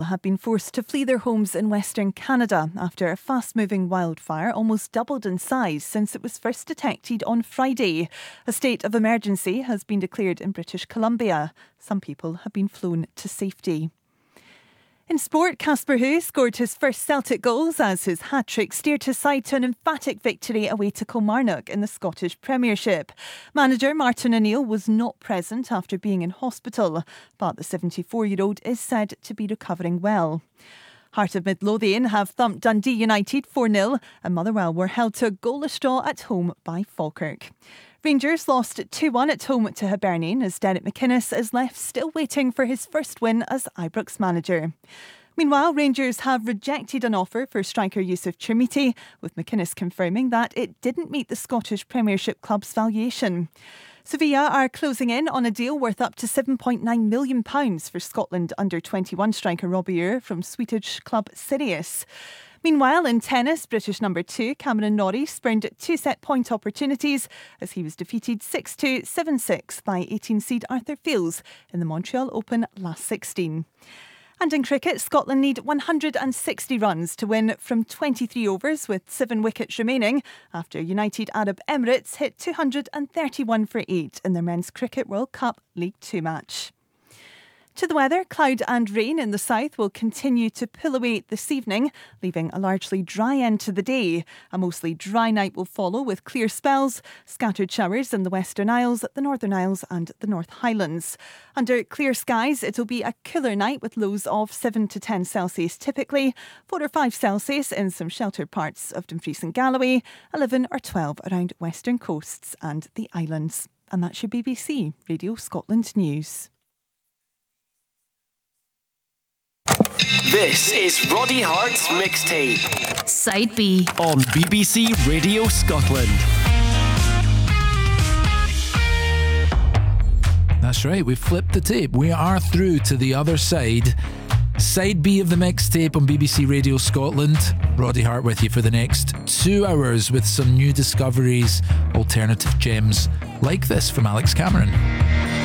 have been forced to flee their homes in Western Canada after a fast-moving wildfire almost doubled in size since it was first detected on Friday. A state of emergency has been declared in British Columbia. Some people have been flown to safety. In sport, Casper Hu scored his first Celtic goals as his hat-trick steered his side to an emphatic victory away to Kilmarnock in the Scottish Premiership. Manager Martin O'Neill was not present after being in hospital, but the 74-year-old is said to be recovering well. Heart of Midlothian have thumped Dundee United 4-0 and Motherwell were held to a goalless draw at home by Falkirk. Rangers lost 2-1 at home to Hibernian as Derek McInnes is left still waiting for his first win as Ibrox manager. Meanwhile, Rangers have rejected an offer for striker Yusuf Chermiti, with McInnes confirming that it didn't meet the Scottish Premiership club's valuation. Sevilla are closing in on a deal worth up to £7.9 million for Scotland under-21 striker Robbie Ure from Swedish club Sirius. Meanwhile, in tennis, British number 2 Cameron Norrie spurned 2 set-point opportunities as he was defeated 6-2, 7-6 by 18-seed Arthur Fils in the Montreal Open last 16. And in cricket, Scotland need 160 runs to win from 23 overs with 7 wickets remaining after United Arab Emirates hit 231 for 8 in their Men's Cricket World Cup League 2 match. To the weather, cloud and rain in the south will continue to pull away this evening, leaving a largely dry end to the day. A mostly dry night will follow with clear spells, scattered showers in the Western Isles, the Northern Isles and the North Highlands. Under clear skies, it'll be a cooler night with lows of 7 to 10 Celsius typically, 4 or 5 Celsius in some sheltered parts of Dumfries and Galloway, 11 or 12 around western coasts and the islands. And that's your BBC Radio Scotland News. This is Roddy Hart's mixtape. Side B on BBC Radio Scotland. That's right, we've flipped the tape. We are through to the other side. Side B of the mixtape on BBC Radio Scotland. Roddy Hart with you for the next 2 hours with some new discoveries, alternative gems like this from Alex Cameron.